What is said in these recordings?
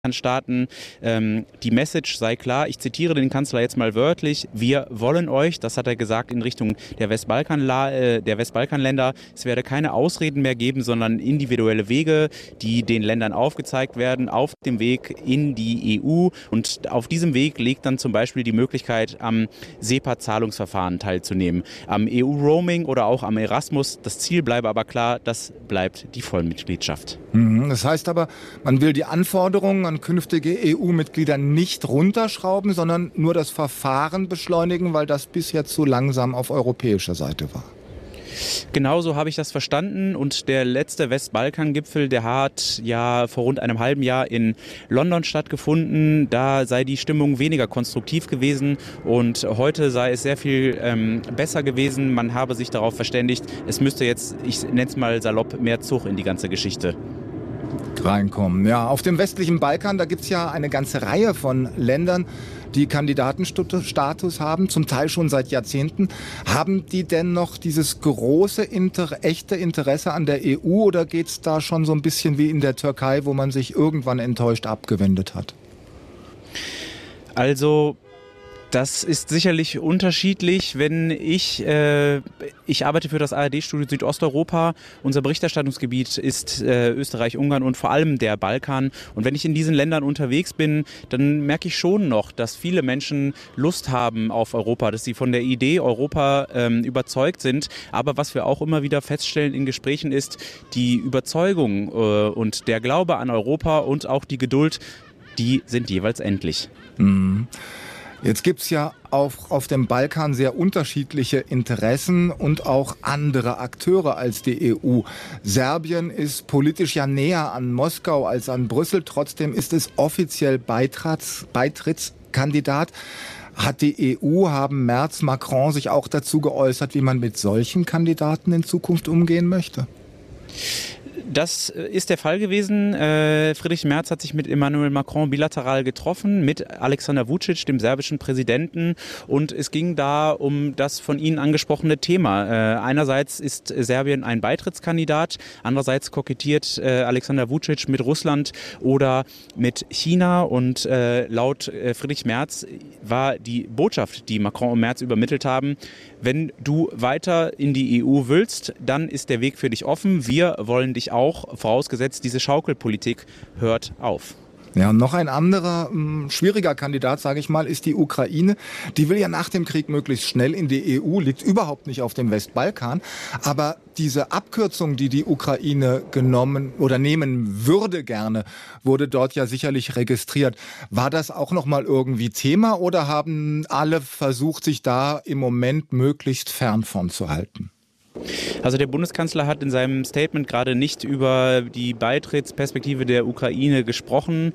Balkanstaaten. Die Message sei klar, ich zitiere den Kanzler jetzt mal wörtlich: Wir wollen euch, das hat er gesagt in Richtung der Westbalkanländer. Es werde keine Ausreden mehr geben, sondern individuelle Wege, die den Ländern aufgezeigt werden, auf dem Weg in die EU. Und auf diesem Weg liegt dann zum Beispiel die Möglichkeit, am SEPA-Zahlungsverfahren teilzunehmen, am EU-Roaming oder auch am Erasmus. Das Ziel bleibe aber klar, das bleibt die Vollmitgliedschaft. Das heißt aber, man will die Anforderungen an künftige EU-Mitglieder nicht runterschrauben, sondern nur das Verfahren beschleunigen, weil das bisher zu langsam auf europäischer Seite war. Genauso habe ich das verstanden, und der letzte Westbalkan-Gipfel, der hat ja vor rund einem halben Jahr in London stattgefunnen. Da sei die Stimmung weniger konstruktiv gewesen und heute sei es sehr viel besser gewesen. Man habe sich darauf verständigt, es müsste jetzt, ich nenne es mal salopp, mehr Zug in die ganze Geschichte reinkommen. Ja, auf dem westlichen Balkan, da gibt es ja eine ganze Reihe von Ländern, die Kandidatenstatus haben, zum Teil schon seit Jahrzehnten. Haben die denn noch dieses große, echte Interesse an der EU, oder geht es da schon so ein bisschen wie in der Türkei, wo man sich irgendwann enttäuscht abgewendet hat? Also das ist sicherlich unterschiedlich. Wenn ich arbeite für das ARD-Studio Südosteuropa. Unser Berichterstattungsgebiet ist Österreich, Ungarn und vor allem der Balkan. Und wenn ich in diesen Ländern unterwegs bin, dann merke ich schon noch, dass viele Menschen Lust haben auf Europa, dass sie von der Idee Europa überzeugt sind. Aber was wir auch immer wieder feststellen in Gesprächen ist, die Überzeugung und der Glaube an Europa und auch die Geduld, die sind jeweils endlich. Jetzt gibt es ja auch auf dem Balkan sehr unterschiedliche Interessen und auch andere Akteure als die EU. Serbien ist politisch ja näher an Moskau als an Brüssel. Trotzdem ist es offiziell Beitrittskandidat. Hat die EU, haben Merz, Macron sich auch dazu geäußert, wie man mit solchen Kandidaten in Zukunft umgehen möchte? Das ist der Fall gewesen. Friedrich Merz hat sich mit Emmanuel Macron bilateral getroffen, mit Alexander Vučić, dem serbischen Präsidenten. Und es ging da um das von Ihnen angesprochene Thema. Einerseits ist Serbien ein Beitrittskandidat, andererseits kokettiert Alexander Vučić mit Russland oder mit China. Und laut Friedrich Merz war die Botschaft, die Macron und Merz übermittelt haben: Wenn du weiter in die EU willst, dann ist der Weg für dich offen. Wir wollen dich auch, vorausgesetzt, diese Schaukelpolitik hört auf. Ja, und noch ein anderer schwieriger Kandidat, sage ich mal, ist die Ukraine. Die will ja nach dem Krieg möglichst schnell in die EU, liegt überhaupt nicht auf dem Westbalkan. Aber diese Abkürzung, die die Ukraine genommen oder nehmen würde gerne, wurde dort ja sicherlich registriert. War das auch noch mal irgendwie Thema, oder haben alle versucht, sich da im Moment möglichst fern von zu halten? Also der Bundeskanzler hat in seinem Statement gerade nicht über die Beitrittsperspektive der Ukraine gesprochen.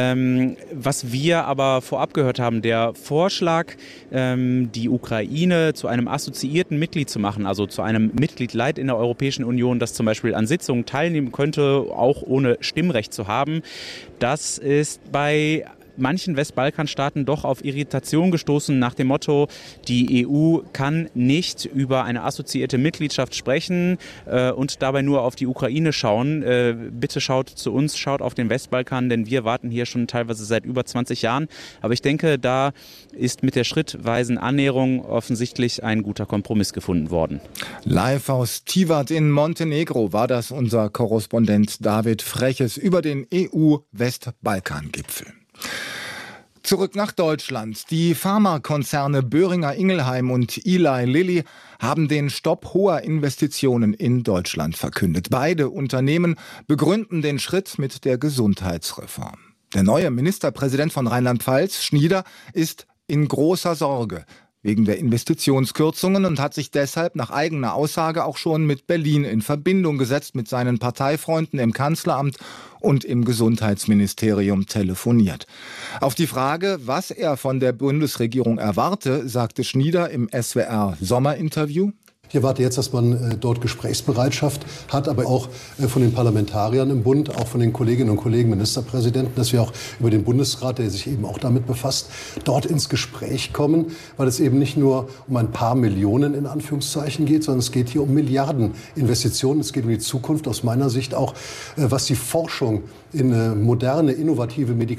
Was wir aber vorab gehört haben, der Vorschlag, die Ukraine zu einem assoziierten Mitglied zu machen, also zu einem Mitglied Light in der Europäischen Union, das zum Beispiel an Sitzungen teilnehmen könnte, auch ohne Stimmrecht zu haben, das ist bei manchen Westbalkanstaaten doch auf Irritation gestoßen, nach dem Motto, die EU kann nicht über eine assoziierte Mitgliedschaft sprechen und dabei nur auf die Ukraine schauen. Bitte schaut zu uns, schaut auf den Westbalkan, denn wir warten hier schon teilweise seit über 20 Jahren. Aber ich denke, da ist mit der schrittweisen Annäherung offensichtlich ein guter Kompromiss gefunden worden. Live aus Tivat in Montenegro war das unser Korrespondent David Freches über den EU-Westbalkan-Gipfel. Zurück nach Deutschland. Die Pharmakonzerne Boehringer Ingelheim und Eli Lilly haben den Stopp hoher Investitionen in Deutschland verkündet. Beide Unternehmen begründen den Schritt mit der Gesundheitsreform. Der neue Ministerpräsident von Rheinland-Pfalz, Schnieder, ist in großer Sorge wegen der Investitionskürzungen und hat sich deshalb nach eigener Aussage auch schon mit Berlin in Verbindung gesetzt, mit seinen Parteifreunden im Kanzleramt und im Gesundheitsministerium telefoniert. Auf die Frage, was er von der Bundesregierung erwarte, sagte Schnieder im SWR-Sommerinterview: Ich erwarte jetzt, dass man dort Gesprächsbereitschaft hat, aber auch von den Parlamentariern im Bund, auch von den Kolleginnen und Kollegen Ministerpräsidenten, dass wir auch über den Bundesrat, der sich eben auch damit befasst, dort ins Gespräch kommen, weil es eben nicht nur um ein paar Millionen in Anführungszeichen geht, sondern es geht hier um Milliarden Investitionen. Es geht um die Zukunft aus meiner Sicht auch, was die Forschung in moderne, innovative Medikamente